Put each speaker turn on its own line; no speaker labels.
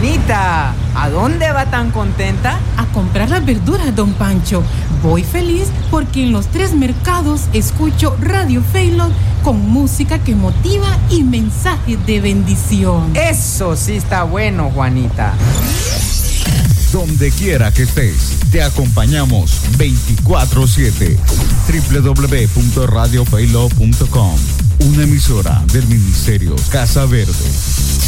Juanita, ¿a dónde va tan contenta?
A comprar las verduras, don Pancho. Voy feliz porque en los 3 mercados escucho Radio Faylon con música que motiva y mensajes de bendición.
Eso sí está bueno, Juanita.
Donde quiera que estés, te acompañamos 24/7. www.radiofaylon.com, una emisora del Ministerio Casa Verde.